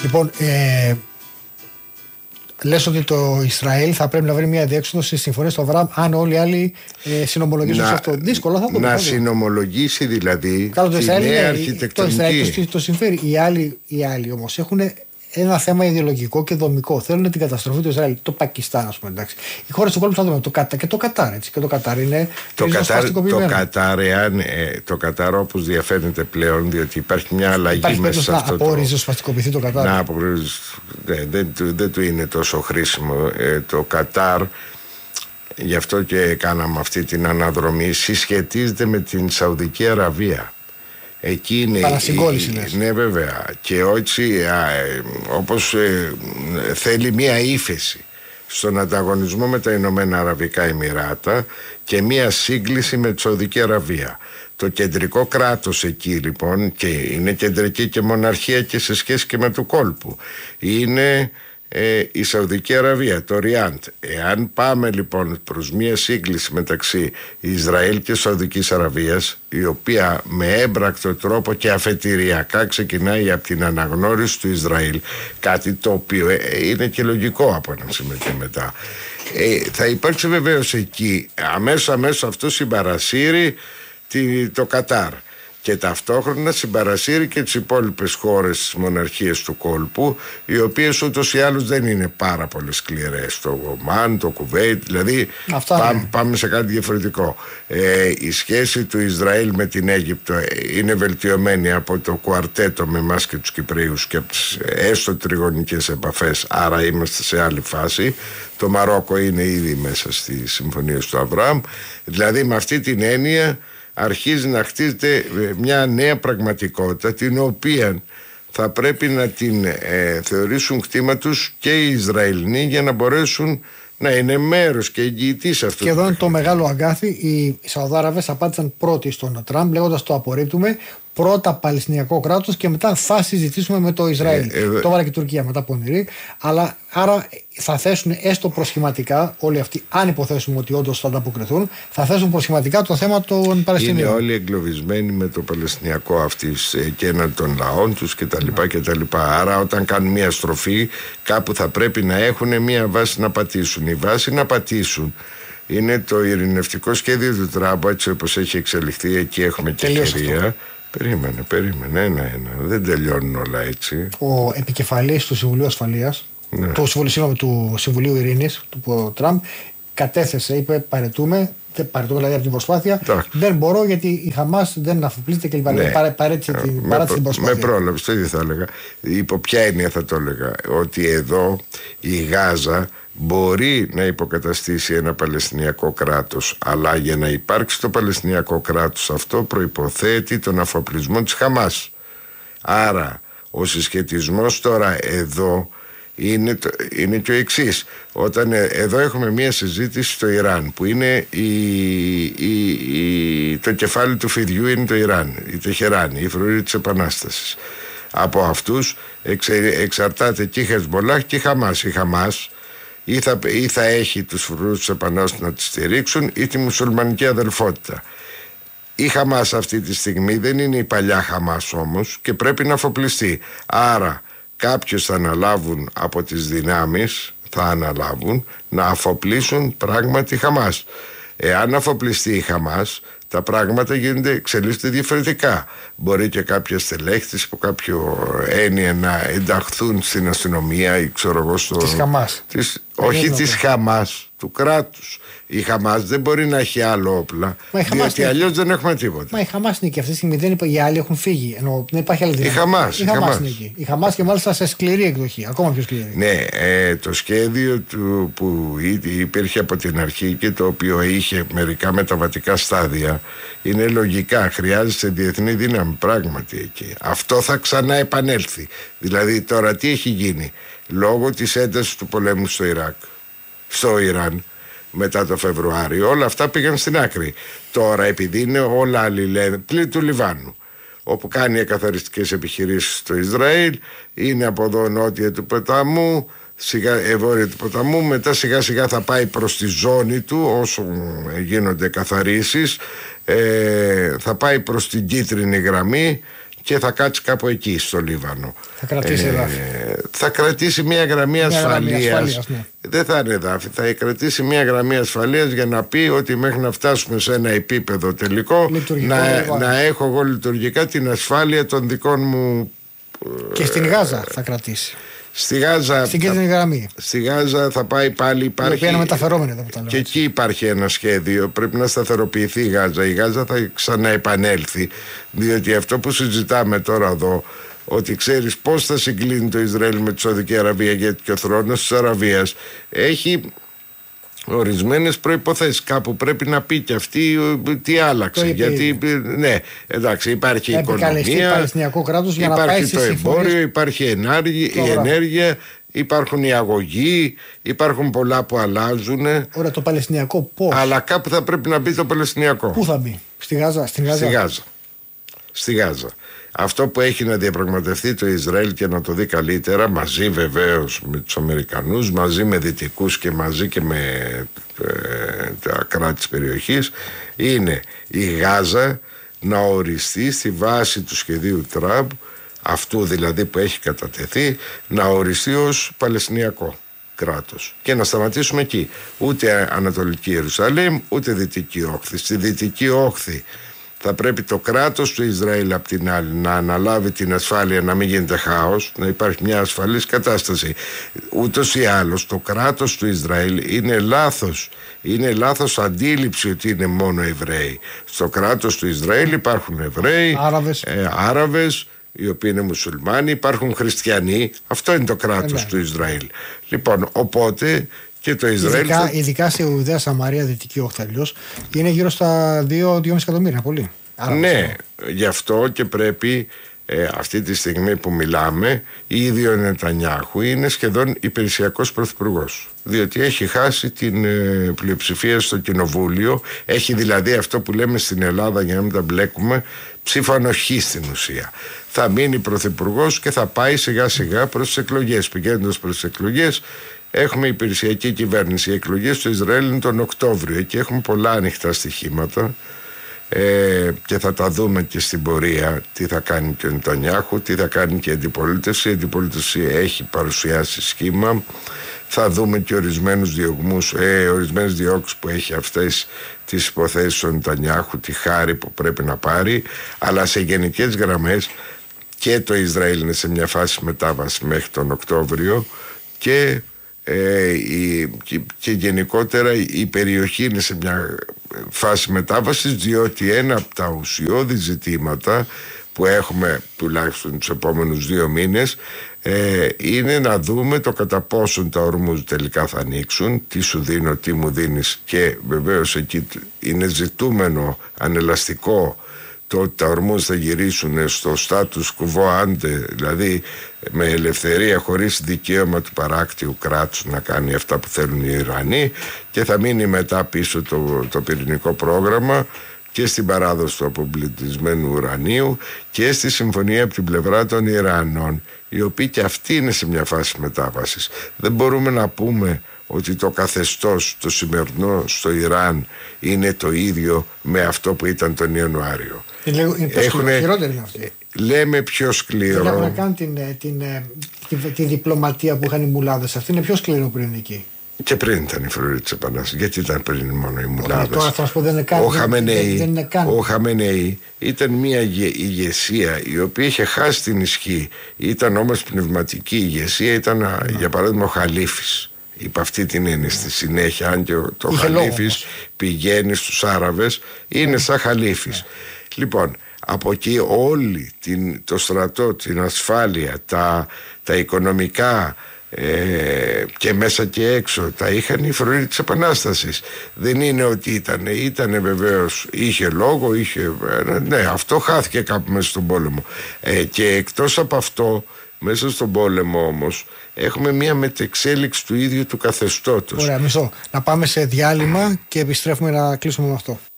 Λοιπόν, λες ότι το Ισραήλ θα πρέπει να βρει μια διέξοδο στη συμφωνία στο Αβραάμ αν όλοι οι άλλοι συνομολογήσουν σε αυτό. Δύσκολο θα δούμε. Να συνομολογήσει δηλαδή τη νέα αρχιτεκτονική. Το Ισραήλ το συμφέρει. Οι άλλοι όμως έχουν ένα θέμα ιδεολογικό και δομικό. Θέλουν την καταστροφή του Ισραήλ. Το Πακιστάν, ας πούμε. Εντάξει. Οι χώρες του κόσμου θα δούμε. Και το Κατάρ. Έτσι. Και το Κατάρ είναι το Κατάρ όπως διαφαίνεται πλέον, διότι υπάρχει μια αλλαγή μέσα σε αυτό. Να απορριζοσπαστικοποιηθεί το Κατάρ. Δεν του είναι τόσο χρήσιμο. Το Κατάρ, γι' αυτό και κάναμε αυτή την αναδρομή, συσχετίζεται με την Σαουδική Αραβία. Εκεί είναι. Παρασυγκόλληση. Ναι, βέβαια. Και έτσι, όπως θέλει μια ύφεση στον ανταγωνισμό με τα Ηνωμένα Αραβικά Εμιράτα και μια σύγκληση με τη Σαουδική Αραβία. Το κεντρικό κράτος εκεί λοιπόν, και είναι κεντρική και μοναρχία και σε σχέση και με του κόλπου, είναι η Σαουδική Αραβία, το Ριάντ. Εάν πάμε λοιπόν προς μια σύγκληση μεταξύ Ισραήλ και Σαουδικής Αραβίας, η οποία με έμπρακτο τρόπο και αφετηριακά ξεκινάει από την αναγνώριση του Ισραήλ, κάτι το οποίο είναι και λογικό από ένα σημείο και μετά, θα υπάρξει βεβαίως εκεί αμέσως αυτό συμπαρασύρει το Κατάρ και ταυτόχρονα συμπαρασύρει και τις υπόλοιπες χώρες της μοναρχίας του κόλπου, οι οποίες ούτως ή άλλως δεν είναι πάρα πολύ σκληρές. Το Ομάν, το Κουβέιτ, δηλαδή πάμε σε κάτι διαφορετικό. Η σχέση του Ισραήλ με την Αίγυπτο είναι βελτιωμένη από το κουαρτέτο με εμάς και τους Κυπρίους και από τις έστω τριγωνικές επαφές, άρα είμαστε σε άλλη φάση. Το Μαρόκο είναι ήδη μέσα στις συμφωνίες του Αβραάμ. Δηλαδή με αυτή την έννοια αρχίζει να χτίζεται μια νέα πραγματικότητα, την οποία θα πρέπει να την θεωρήσουν κτήμα τους και οι Ισραηλινοί για να μπορέσουν να είναι μέρος και εγγυητής αυτού. Και εδώ είναι το μεγάλο αγκάθι. Οι Σαουδάραβες απάντησαν πρώτοι στον Τραμπ λέγοντας το απορρίπτουμε. Πρώτα Παλαιστινιακό κράτος και μετά θα συζητήσουμε με το Ισραήλ. Το βάλα και η Τουρκία μετά πονηρή. Αλλά άρα θα θέσουν έστω προσχηματικά όλοι αυτοί, αν υποθέσουμε ότι όντως θα ανταποκριθούν, θα θέσουν προσχηματικά το θέμα των Παλαιστινίων. Είναι όλοι εγκλωβισμένοι με το Παλαιστινιακό αυτής και έναν των λαών τους κτλ. Άρα όταν κάνουν μια στροφή, κάπου θα πρέπει να έχουν μια βάση να πατήσουν. Η βάση να πατήσουν είναι το ειρηνευτικό σχέδιο του Τραμπ, έτσι όπως έχει εξελιχθεί. Εκεί έχουμε και ευκαιρία. Περίμενε, ένα. Δεν τελειώνουν όλα έτσι. Ο επικεφαλής του Συμβουλίου Ασφαλείας, του Συμβουλίου Ειρήνης, του Τραμπ, κατέθεσε, είπε παρετούμε δηλαδή από την προσπάθεια. Δεν μπορώ γιατί η Χαμάς δεν αφοπλίζεται κλπ. Παρέτησε την προσπάθεια. Με πρόλαβε, το ίδιο θα έλεγα. Υπό ποια έννοια θα το έλεγα? Ότι εδώ η Γάζα μπορεί να υποκαταστήσει ένα Παλαιστινιακό κράτος, αλλά για να υπάρξει το Παλαιστινιακό κράτος αυτό προϋποθέτει τον αφοπλισμό της Χαμάς. Άρα ο συσχετισμός τώρα εδώ είναι και ο εξής. Όταν εδώ έχουμε μια συζήτηση στο Ιράν που είναι το κεφάλι του φιδιού είναι το Ιράν, η Τεχεράνη, η φρουρή της Επανάστασης. Από αυτούς εξαρτάται και η Χεσμολάχ και η Χαμάς. Η Χαμάς ή θα έχει τους φρουρούς της Επανάστασης να τη στηρίξουν ή τη μουσουλμανική αδελφότητα. Η Χαμάς αυτή τη στιγμή δεν είναι η παλιά Χαμάς όμως και πρέπει να αφοπλιστεί. Άρα κάποιους θα αναλάβουν από τις δυνάμεις, θα αναλάβουν να αφοπλίσουν πράγματι η Χαμάς. Εάν αφοπλιστεί η Χαμάς, τα πράγματα εξελίσσονται διαφορετικά. Μπορεί και κάποια στελέχη της από κάποιο έννοια να ενταχθούν στην αστυνομία ή ξέρω εγώ της Χαμάς. Όχι της Χαμάς, του κράτους. Η Χαμάς δεν μπορεί να έχει άλλο όπλα, διότι αλλιώς δεν έχουμε τίποτα. Μα η Χαμάς είναι και αυτή τη στιγμή, οι άλλοι έχουν φύγει. Δεν υπάρχει άλλη δύναμη. Η Χαμάς είναι εκεί. Η Χαμάς και μάλιστα σε σκληρή εκδοχή, ακόμα πιο σκληρή. Ναι, το σχέδιο που υπήρχε από την αρχή και το οποίο είχε μερικά μεταβατικά στάδια είναι λογικά. Χρειάζεται διεθνή δύναμη πράγματι εκεί. Αυτό θα ξανά επανέλθει. Δηλαδή τώρα τι έχει γίνει? Λόγω της έντασης του πολέμου στο Ιράν μετά το Φεβρουάριο, όλα αυτά πήγαν στην άκρη. Τώρα επειδή είναι όλα αλληλένδετα, πλην του Λιβάνου, όπου κάνει εκαθαριστικές επιχειρήσεις στο Ισραήλ, είναι από εδώ νότια του ποταμού, βόρεια του ποταμού, μετά σιγά σιγά θα πάει προς τη ζώνη του όσο γίνονται καθαρίσεις, θα πάει προς την κίτρινη γραμμή και θα κάτσει κάπου εκεί στο Λίβανο. Θα κρατήσει εδάφη. Θα κρατήσει μια γραμμή ασφαλείας. Ναι. Δεν θα είναι εδάφη. Θα κρατήσει μια γραμμή ασφαλείας για να πει ότι μέχρι να φτάσουμε σε ένα επίπεδο τελικό να έχω εγώ λειτουργικά την ασφάλεια των δικών μου. Και στην Γάζα θα κρατήσει. Στη Γάζα, στην κίτρινη γραμμή. Στη Γάζα θα πάει πάλι. Υπάρχει, η οποία είναι μεταφερόμενη εδώ που τα λέω. Και εκεί υπάρχει ένα σχέδιο. Πρέπει να σταθεροποιηθεί η Γάζα. Η Γάζα θα ξαναεπανέλθει. Διότι αυτό που συζητάμε τώρα εδώ, ότι ξέρεις πώς θα συγκλίνει το Ισραήλ με τη Σαουδική Αραβία, γιατί και ο θρόνος της Αραβίας έχει ορισμένες προϋποθέσεις. Κάπου πρέπει να πει και αυτή τι άλλαξε. Γιατί, ναι, εντάξει, υπάρχει η οικονομία, Παλαιστινιακό κράτος για υπάρχει να πάει το εμπόριο, υπάρχει η ενέργεια, υπάρχουν οι αγωγοί, υπάρχουν πολλά που αλλάζουν. Ωραία, το Παλαιστινιακό πώς? Αλλά κάπου θα πρέπει να μπει το Παλαιστινιακό. Πού θα μπει? Στη Γάζα? Στη Γάζα. Αυτό που έχει να διαπραγματευτεί το Ισραήλ και να το δει καλύτερα, μαζί βεβαίως με τους Αμερικανούς, μαζί με Δυτικούς και μαζί και με τα κράτη της περιοχής, είναι η Γάζα να οριστεί στη βάση του σχεδίου Τραμπ, αυτού δηλαδή που έχει κατατεθεί, να οριστεί ως Παλαιστινιακό κράτος και να σταματήσουμε εκεί. Ούτε Ανατολική Ιερουσαλήμ, ούτε Δυτική Όχθη. Στη Δυτική Όχθη θα πρέπει το κράτος του Ισραήλ απ' την άλλη να αναλάβει την ασφάλεια, να μην γίνεται χάος, να υπάρχει μια ασφαλής κατάσταση. Ούτως ή άλλως το κράτος του Ισραήλ είναι λάθος. Είναι λάθος αντίληψη ότι είναι μόνο Εβραίοι. Στο κράτος του Ισραήλ υπάρχουν Εβραίοι, Άραβες, οι οποίοι είναι μουσουλμάνοι, υπάρχουν χριστιανοί. Αυτό είναι το κράτος του Ισραήλ. Λοιπόν, οπότε και το Ισραήλ. Ειδικά σε Ιουδαία Σαμαρία, Δυτική Όχθη, αλλιώς είναι γύρω στα 2-2,5 εκατομμύρια. Πολύ. Ναι, γι' αυτό και πρέπει αυτή τη στιγμή που μιλάμε, ήδη ο Νετανιάχου είναι σχεδόν υπηρεσιακός πρωθυπουργός. Διότι έχει χάσει την πλειοψηφία στο κοινοβούλιο. Έχει δηλαδή αυτό που λέμε στην Ελλάδα, για να μην τα μπλέκουμε, ψήφο ανοχή στην ουσία. Θα μείνει πρωθυπουργός και θα πάει σιγά σιγά προς τις εκλογές. Πηγαίνοντας προς τις εκλογές, έχουμε υπηρεσιακή κυβέρνηση. Οι εκλογές του Ισραήλ είναι τον Οκτώβριο και έχουμε πολλά ανοιχτά στοιχήματα και θα τα δούμε και στην πορεία τι θα κάνει και ο Νετανιάχου, τι θα κάνει και η αντιπολίτευση. Η αντιπολίτευση έχει παρουσιάσει σχήμα. Θα δούμε και ορισμένους διώξεις που έχει αυτές τις υποθέσεις ο Νετανιάχου, τη χάρη που πρέπει να πάρει, αλλά σε γενικές γραμμές και το Ισραήλ είναι σε μια φάση μετάβαση μέχρι τον Οκτώβριο και γενικότερα η περιοχή είναι σε μια φάση μετάβασης, διότι ένα από τα ουσιώδη ζητήματα που έχουμε τουλάχιστον τους επόμενους 2 μήνες είναι να δούμε το κατά πόσον τα ορμούζ τελικά θα ανοίξουν, τι σου δίνω, τι μου δίνεις, και βεβαίως εκεί είναι ζητούμενο ανελαστικό το ότι τα ορμούζ θα γυρίσουν στο status quo ante, δηλαδή με ελευθερία, χωρίς δικαίωμα του παράκτιου κράτους να κάνει αυτά που θέλουν οι Ιρανοί, και θα μείνει μετά πίσω το πυρηνικό πρόγραμμα και στην παράδοση του αποπλητισμένου ουρανίου και στη συμφωνία από την πλευρά των Ιρανών, οι οποίοι και αυτοί είναι σε μια φάση μετάβασης. Δεν μπορούμε να πούμε ότι το καθεστώς το σημερινό στο Ιράν είναι το ίδιο με αυτό που ήταν τον Ιανουάριο. Χειρότερη αυτή. Λέμε πιο σκληρό. Δεν έχουν κάνει τη διπλωματία που είχαν οι μουλάδες. Αυτή είναι πιο σκληρό πριν εκεί. Και πριν ήταν η φρουρή της Επανάστασης. Γιατί ήταν πριν μόνο οι μουλάδες. Τώρα θα σου πω, δεν είναι καν. Ο Χαμενεή ήταν μια ηγεσία η οποία είχε χάσει την ισχύ. Ήταν όμως πνευματική ηγεσία. Ήταν για παράδειγμα ο Χαλίφης. Είπα αυτή την έννοια στη συνέχεια. Αν και το Χαλίφης πηγαίνει στους Άραβες, είναι σαν Χαλίφης. Λοιπόν, από εκεί όλοι το στρατό, την ασφάλεια, τα οικονομικά και μέσα και έξω τα είχαν οι φρουροί της Επανάστασης. Δεν είναι ότι ήτανε βεβαίως, είχε λόγο, ναι, αυτό χάθηκε κάπου μέσα στον πόλεμο, και εκτός από αυτό μέσα στον πόλεμο όμως έχουμε μια μετεξέλιξη του ίδιου του καθεστώτος. Ωραία, μισό. Να πάμε σε διάλειμμα και επιστρέφουμε να κλείσουμε με αυτό.